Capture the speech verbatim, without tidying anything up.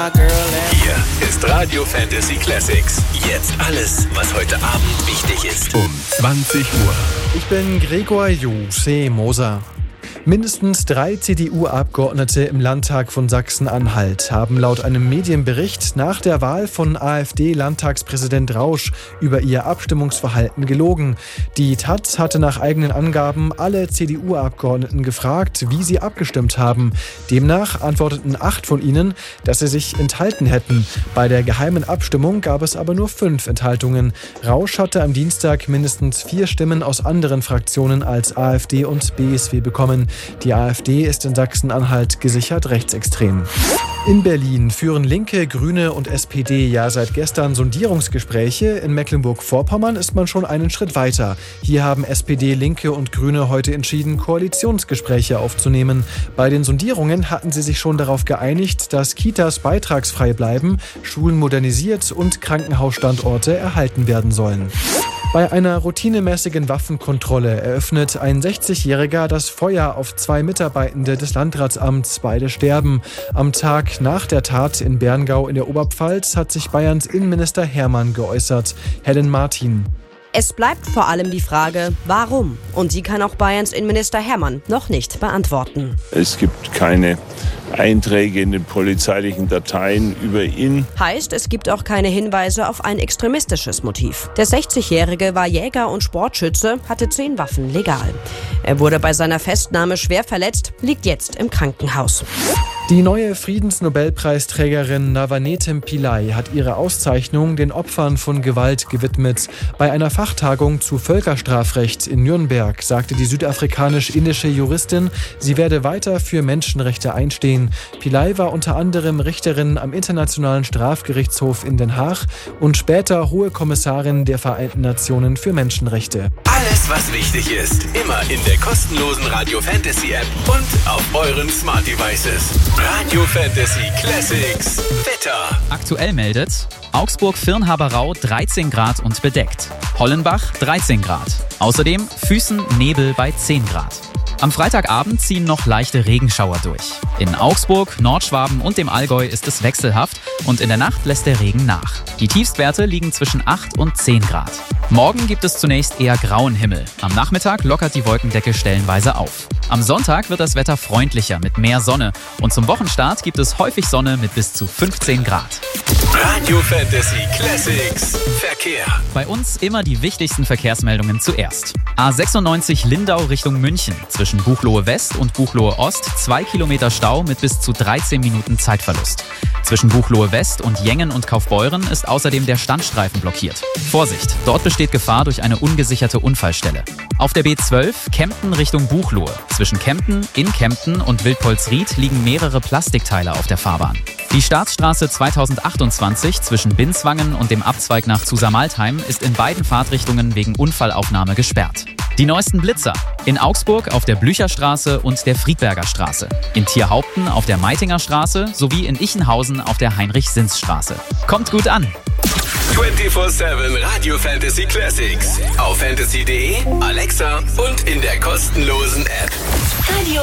Hier ist Radio Fantasy Classics. Jetzt alles, was heute Abend wichtig ist. Um zwanzig Uhr. Ich bin Gregor Jose Moser. Mindestens drei C D U-Abgeordnete im Landtag von Sachsen-Anhalt haben laut einem Medienbericht nach der Wahl von AfD-Landtagspräsident Rausch über ihr Abstimmungsverhalten gelogen. Die Taz hatte nach eigenen Angaben alle C D U-Abgeordneten gefragt, wie sie abgestimmt haben. Demnach antworteten acht von ihnen, dass sie sich enthalten hätten. Bei der geheimen Abstimmung gab es aber nur fünf Enthaltungen. Rausch hatte am Dienstag mindestens vier Stimmen aus anderen Fraktionen als AfD und B S W bekommen. Die AfD ist in Sachsen-Anhalt gesichert rechtsextrem. In Berlin führen Linke, Grüne und S P D ja seit gestern Sondierungsgespräche. In Mecklenburg-Vorpommern ist man schon einen Schritt weiter. Hier haben S P D, Linke und Grüne heute entschieden, Koalitionsgespräche aufzunehmen. Bei den Sondierungen hatten sie sich schon darauf geeinigt, dass Kitas beitragsfrei bleiben, Schulen modernisiert und Krankenhausstandorte erhalten werden sollen. Bei einer routinemäßigen Waffenkontrolle eröffnet ein sechzigjähriger das Feuer auf zwei Mitarbeitende des Landratsamts. Beide sterben. Am Tag nach der Tat in Berngau in der Oberpfalz hat sich Bayerns Innenminister Hermann geäußert. Helen Martin. Es bleibt vor allem die Frage, warum? Und die kann auch Bayerns Innenminister Hermann noch nicht beantworten. Es gibt keine Einträge in den polizeilichen Dateien über ihn. Heißt, es gibt auch keine Hinweise auf ein extremistisches Motiv. Der sechzigjährige war Jäger und Sportschütze, hatte zehn Waffen legal. Er wurde bei seiner Festnahme schwer verletzt, liegt jetzt im Krankenhaus. Die neue Friedensnobelpreisträgerin Navanetem Pillai hat ihre Auszeichnung den Opfern von Gewalt gewidmet. Bei einer Fachtagung zu Völkerstrafrecht in Nürnberg sagte die südafrikanisch-indische Juristin, sie werde weiter für Menschenrechte einstehen. Pillai war unter anderem Richterin am Internationalen Strafgerichtshof in Den Haag und später Hohe Kommissarin der Vereinten Nationen für Menschenrechte. Alles, was wichtig ist, immer in der kostenlosen Radio Fantasy App und auf euren Smart Devices. Radio Fantasy Classics Wetter. Aktuell meldet Augsburg-Firnhaberau dreizehn Grad und bedeckt. Hollenbach dreizehn Grad. Außerdem Füßen Nebel bei zehn Grad. Am Freitagabend ziehen noch leichte Regenschauer durch. In Augsburg, Nordschwaben und dem Allgäu ist es wechselhaft und in der Nacht lässt der Regen nach. Die Tiefstwerte liegen zwischen acht und zehn Grad. Morgen gibt es zunächst eher grauen Himmel. Am Nachmittag lockert die Wolkendecke stellenweise auf. Am Sonntag wird das Wetter freundlicher mit mehr Sonne und zum Wochenstart gibt es häufig Sonne mit bis zu fünfzehn Grad. Radio Fantasy Classics Verkehr. Bei uns immer die wichtigsten Verkehrsmeldungen zuerst. A sechsundneunzig Lindau Richtung München. Zwischen Buchloe West und Buchloe Ost zwei Kilometer Stau mit bis zu dreizehn Minuten Zeitverlust. Zwischen Buchloe West und Jengen und Kaufbeuren ist außerdem der Standstreifen blockiert. Vorsicht, dort besteht Gefahr durch eine ungesicherte Unfallstelle. Auf der B zwölf Kempten Richtung Buchloe. Zwischen Kempten, in Kempten und Wildpolsried liegen mehrere Plastikteile auf der Fahrbahn. Die Staatsstraße zweitausendachtundzwanzig zwischen Binswangen und dem Abzweig nach Zusammaltheim ist in beiden Fahrtrichtungen wegen Unfallaufnahme gesperrt. Die neuesten Blitzer. In Augsburg auf der Blücherstraße und der Friedberger Straße. In Tierhaupten auf der Meitinger Straße sowie in Ichenhausen auf der Heinrich-Sinz-Straße. Kommt gut an! vierundzwanzig sieben Radio Fantasy Classics. Auf fantasy punkt de, Alexa und in der kostenlosen App. Radio